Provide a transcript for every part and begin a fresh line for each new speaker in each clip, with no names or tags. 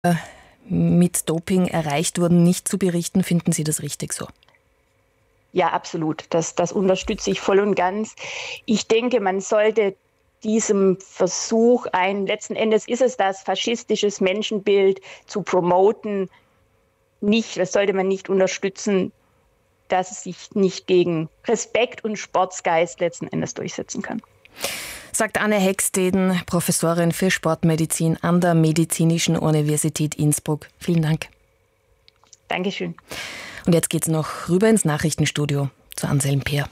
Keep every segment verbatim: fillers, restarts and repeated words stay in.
mit Doping erreicht wurden, nicht zu berichten. Finden Sie das richtig so?
Ja, absolut. Das, das unterstütze ich voll und ganz. Ich denke, man sollte diesem Versuch ein, letzten Endes ist es das, faschistisches Menschenbild zu promoten, nicht, das sollte man nicht unterstützen, dass es sich nicht gegen Respekt und Sportsgeist letzten Endes durchsetzen kann.
Sagt Anne Hexteden, Professorin für Sportmedizin an der Medizinischen Universität Innsbruck. Vielen Dank.
Dankeschön.
Und jetzt geht's noch rüber ins Nachrichtenstudio zu Anselm Peer.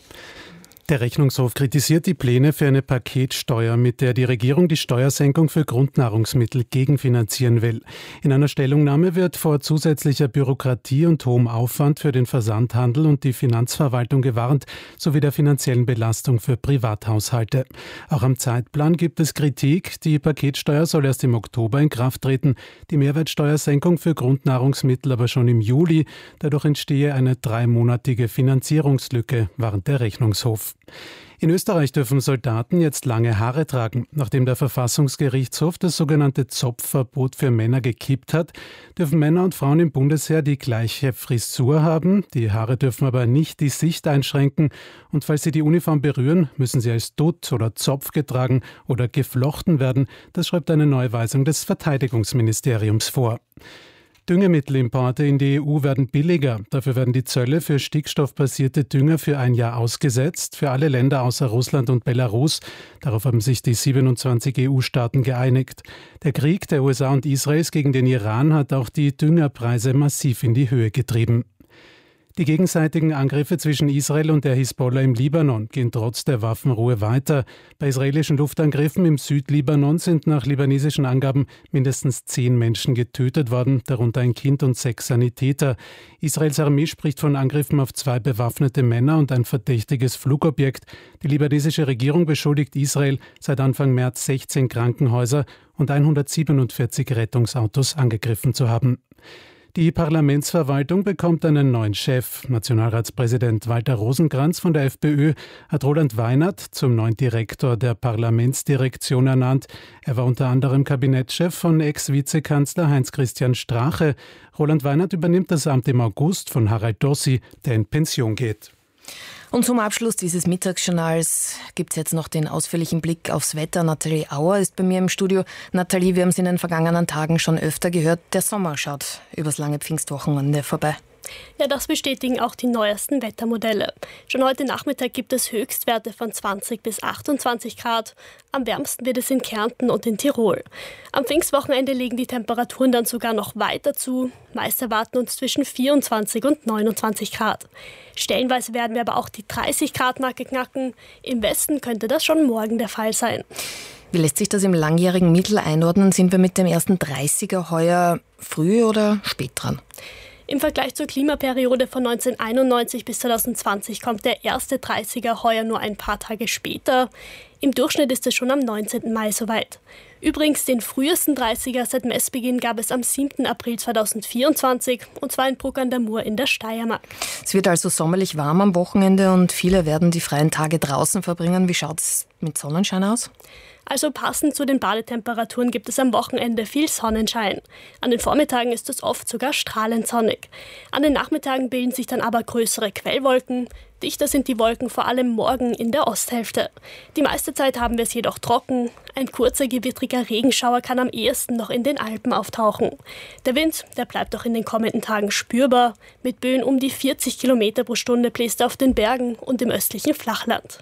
Der Rechnungshof kritisiert die Pläne für eine Paketsteuer, mit der die Regierung die Steuersenkung für Grundnahrungsmittel gegenfinanzieren will. In einer Stellungnahme wird vor zusätzlicher Bürokratie und hohem Aufwand für den Versandhandel und die Finanzverwaltung gewarnt, sowie der finanziellen Belastung für Privathaushalte. Auch am Zeitplan gibt es Kritik. Die Paketsteuer soll erst im Oktober in Kraft treten, die Mehrwertsteuersenkung für Grundnahrungsmittel aber schon im Juli. Dadurch entstehe eine dreimonatige Finanzierungslücke, warnt der Rechnungshof. In Österreich dürfen Soldaten jetzt lange Haare tragen. Nachdem der Verfassungsgerichtshof das sogenannte Zopfverbot für Männer gekippt hat, dürfen Männer und Frauen im Bundesheer die gleiche Frisur haben. Die Haare dürfen aber nicht die Sicht einschränken. Und falls sie die Uniform berühren, müssen sie als Dutt oder Zopf getragen oder geflochten werden. Das schreibt eine neue Weisung des Verteidigungsministeriums vor. Düngemittelimporte in die E U werden billiger. Dafür werden die Zölle für stickstoffbasierte Dünger für ein Jahr ausgesetzt, für alle Länder außer Russland und Belarus. Darauf haben sich die siebenundzwanzig E U-Staaten geeinigt. Der Krieg der U S A und Israels gegen den Iran hat auch die Düngerpreise massiv in die Höhe getrieben. Die gegenseitigen Angriffe zwischen Israel und der Hisbollah im Libanon gehen trotz der Waffenruhe weiter. Bei israelischen Luftangriffen im Südlibanon sind nach libanesischen Angaben mindestens zehn Menschen getötet worden, darunter ein Kind und sechs Sanitäter. Israels Armee spricht von Angriffen auf zwei bewaffnete Männer und ein verdächtiges Flugobjekt. Die libanesische Regierung beschuldigt Israel, seit Anfang März sechzehn Krankenhäuser und hundertsiebenundvierzig Rettungsautos angegriffen zu haben. Die Parlamentsverwaltung bekommt einen neuen Chef. Nationalratspräsident Walter Rosenkranz von der FPÖ hat Roland Weinert zum neuen Direktor der Parlamentsdirektion ernannt. Er war unter anderem Kabinettschef von Ex-Vizekanzler Heinz-Christian Strache. Roland Weinert übernimmt das Amt im August von Harald Dossi, der in Pension geht.
Und zum Abschluss dieses Mittagsjournals gibt es jetzt noch den ausführlichen Blick aufs Wetter. Nathalie Auer ist bei mir im Studio. Nathalie, wir haben es in den vergangenen Tagen schon öfter gehört. Der Sommer schaut übers lange Pfingstwochenende vorbei.
Ja, das bestätigen auch die neuesten Wettermodelle. Schon heute Nachmittag gibt es Höchstwerte von zwanzig bis achtundzwanzig Grad. Am wärmsten wird es in Kärnten und in Tirol. Am Pfingstwochenende legen die Temperaturen dann sogar noch weiter zu. Meist erwarten uns zwischen vierundzwanzig und neunundzwanzig Grad. Stellenweise werden wir aber auch die dreißig Grad Marke knacken. Im Westen könnte das schon morgen der Fall sein.
Wie lässt sich das im langjährigen Mittel einordnen? Sind wir mit dem ersten dreißiger heuer früh oder spät dran?
Im Vergleich zur Klimaperiode von neunzehnhunderteinundneunzig bis zweitausendzwanzig kommt der erste dreißiger heuer nur ein paar Tage später. Im Durchschnitt ist es schon am neunzehnten Mai soweit. Übrigens den frühesten dreißiger seit Messbeginn gab es am siebten April zweitausendvierundzwanzig, und zwar in Bruck an der Mur in der Steiermark.
Es wird also sommerlich warm am Wochenende und viele werden die freien Tage draußen verbringen. Wie schaut es mit Sonnenschein aus?
Also passend zu den Badetemperaturen gibt es am Wochenende viel Sonnenschein. An den Vormittagen ist es oft sogar strahlend sonnig. An den Nachmittagen bilden sich dann aber größere Quellwolken. Dichter sind die Wolken vor allem morgen in der Osthälfte. Die meiste Zeit haben wir es jedoch trocken. Ein kurzer gewittriger Regenschauer kann am ehesten noch in den Alpen auftauchen. Der Wind, der bleibt auch in den kommenden Tagen spürbar. Mit Böen um die vierzig Kilometer pro Stunde bläst er auf den Bergen und im östlichen Flachland.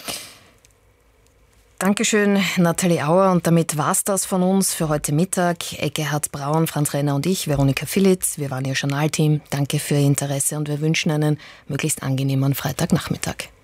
Dankeschön, Nathalie Auer. Und damit war's das von uns für heute Mittag. Eckehard Braun, Franz Renner und ich, Veronika Philitz. Wir waren Ihr Journalteam. Danke für Ihr Interesse und wir wünschen einen möglichst angenehmen Freitagnachmittag.